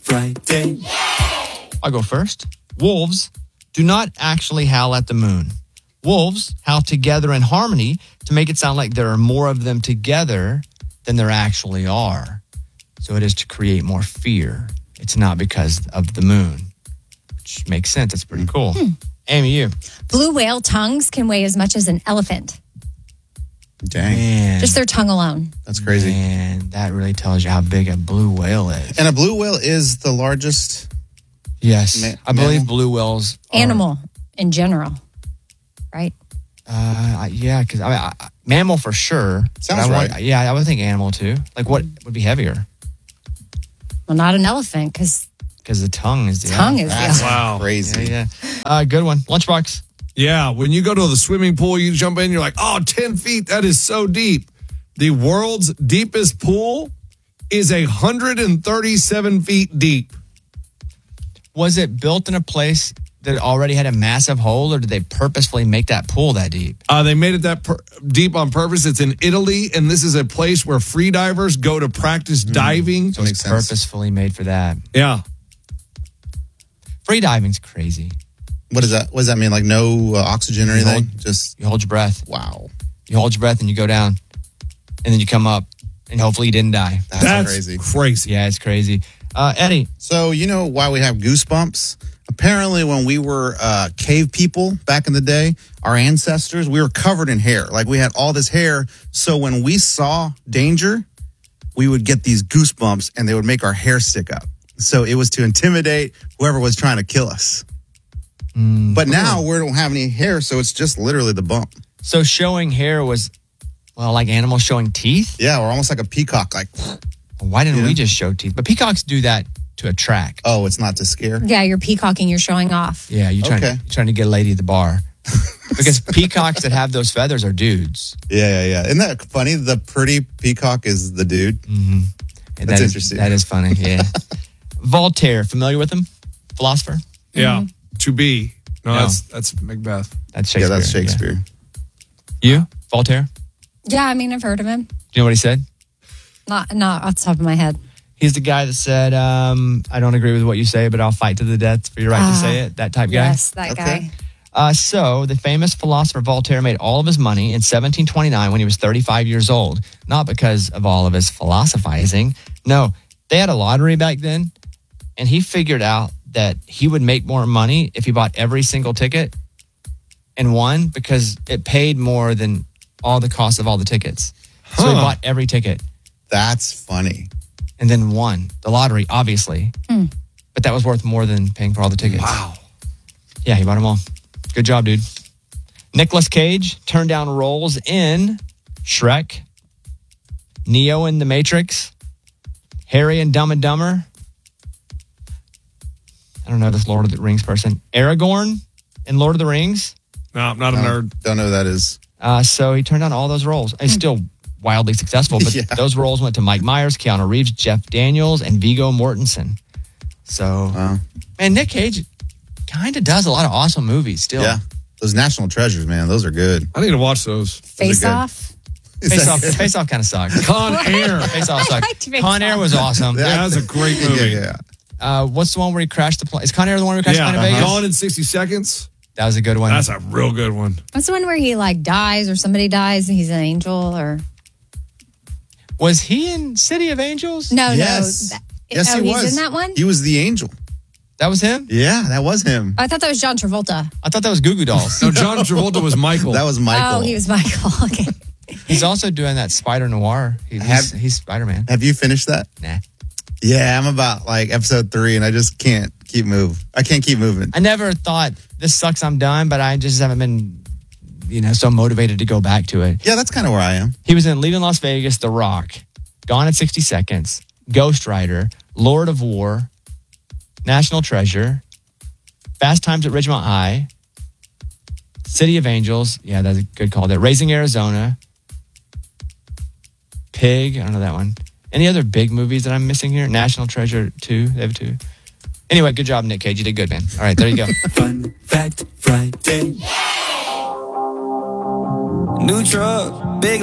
Friday. I'll go first. Wolves do not actually howl at the moon. Wolves howl together in harmony to make it sound like there are more of them together than there actually are. So it is to create more fear. It's not because of the moon, which makes sense. It's pretty cool. Amy, you. Blue whale tongues can weigh as much as an elephant. Dang. Man, Just their tongue alone. That's crazy. man, that really tells you how big a blue whale is. And a blue whale is the largest. Yes, I believe mammal? blue whales are, Animal in general, right? Yeah, because mammal for sure. Sounds But right. Yeah, I would think animal too. Like what would be heavier? Well, not an elephant because Because the tongue is the tongue is That's the Wow. crazy. Yeah. Good one. Lunchbox. Yeah, when you go to the swimming pool, you jump in, you're like, 10 feet, that is so deep. The world's deepest pool is 137 feet deep. Was it built in a place that already had a massive hole, or did they purposefully make that pool that deep? They made it that deep on purpose. It's in Italy, and this is a place where free divers go to practice diving. So it's Makes sense. purposefully made for that. Yeah. Free diving's crazy. What does that? What does that mean? Like no oxygen or anything? Just You hold your breath. wow. You hold your breath and you go down, and then you come up, and hopefully you didn't die. That's crazy. crazy. Yeah, it's crazy. Eddie. So you know why we have goosebumps? Apparently, when we were cave people back in the day, our ancestors, we were covered in hair. Like we had all this hair. So when we saw danger, we would get these goosebumps, and they would make our hair stick up. So it was to intimidate whoever was trying to kill us. But now we don't have any hair, so it's just literally the bump. So showing hair was, well, like animals showing teeth? Yeah, we're almost like a peacock. Like, Why didn't Yeah. we just show teeth? But peacocks do that to attract. oh, it's not to scare. Yeah, you're peacocking, you're showing off. Yeah, you're Okay. trying to get a lady at the bar. Because peacocks that have those feathers are dudes. Yeah. Isn't that funny? The pretty peacock is the dude. And That's that is- interesting. That is funny, yeah. Voltaire, familiar with him? Philosopher? Yeah. To be. No, No. that's Macbeth. That's Yeah, Shakespeare. that's Shakespeare. Yeah. You? Voltaire? Do Yeah, I mean, I've heard of him. you know what he said? Not off the top of my head. He's the guy that said, I don't agree with what you say, but I'll fight to the death for your right to say it. That type guy. Yes, that Okay. guy. So the famous philosopher Voltaire made all of his money in 1729 when he was 35 years old. Not because of all of his philosophizing. No, they had a lottery back then, and he figured out that he would make more money if he bought every single ticket and won because it paid more than all the cost of all the tickets. So he bought every ticket That's funny. and then won the lottery, obviously. But that was worth more than paying for all the tickets. Wow. Yeah, he bought them all. Good job, dude. Nicolas Cage turned down roles in Shrek, Neo in The Matrix, Harry and Dumb and Dumber. I don't know this Lord of the Rings person. Aragorn in Lord of the Rings. No, I'm not a nerd. Don't know who that is. So he turned down all those roles. He's still wildly successful, but Yeah. those roles went to Mike Myers, Keanu Reeves, Jeff Daniels, and Viggo Mortensen. So, man, Nick Cage kind of does a lot of awesome movies still. Yeah. Those National Treasures, man. Those are good. I need to watch those. Face good. Off. Face Off kind of sucked. Con Air. Face Off sucked. liked Face Con Air Off. was awesome. Yeah, that was a great movie. Yeah. What's the one where he crashed the plane? Is Con Air the one where he crashed the plane in Vegas? Gone in 60 Seconds. That was a good one. That's a real good one. What's the one where he like dies or somebody dies and he's an angel or Was he in City of Angels? no Yes. no Yes, oh, he he's was. in that one? He was the angel. That was him? Yeah, that was him. I thought that was John Travolta. I thought that was Goo Goo Dolls. No, John Travolta was Michael. That was Michael. Oh, he was Michael. Okay. He's also doing that Spider Noir. He's Spider-Man. Have you finished that? Nah. Yeah, I'm about like episode 3 and I just can't keep moving. I can't keep moving. I never thought this sucks, I'm done, but I just haven't been, so motivated to go back to it. Yeah, that's kind of where I am. He was in Leaving Las Vegas, The Rock, Gone in 60 Seconds, Ghost Rider, Lord of War, National Treasure, Fast Times at Ridgemont High, City of Angels. Yeah, that's a good call there. Raising Arizona, Pig. I don't know that one. Any other big movies that I'm missing here? National Treasure 2. They have 2. Anyway, good job, Nick Cage. You did good, man. All right, there you go. Fun Fact Friday. New truck, big